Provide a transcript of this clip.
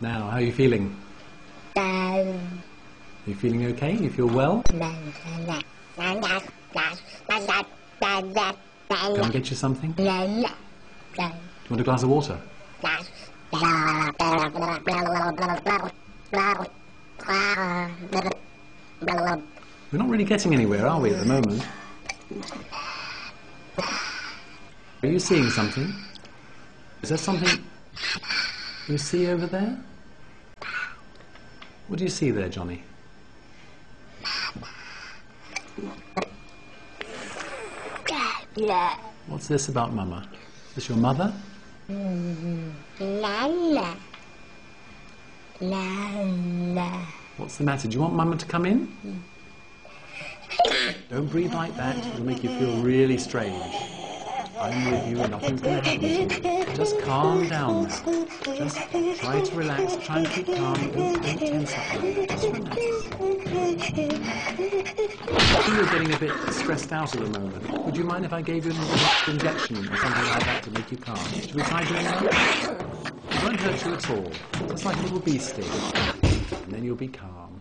Now, how are you feeling? Are you feeling okay? You feel well? Can I get you something? Do you want a glass of water? We're not really getting anywhere, are we, at the moment? Are you seeing something? Is there something you see over there? What do you see there, Johnny? What's this about Mama? Is this your mother? What's the matter? Do you want Mama to come in? Don't breathe like that. It'll make you feel really strange. I'm with you. Nothing's going to happen to you. Just calm down now. Just try to relax. Try and keep calm. Don't tense up like that. Just relax. I think you're getting a bit stressed out at the moment. Would you mind if I gave you an injection or something like that to make you calm? Should we try doing that? It won't hurt you at all. Just like a little bee sting. And then you'll be calm.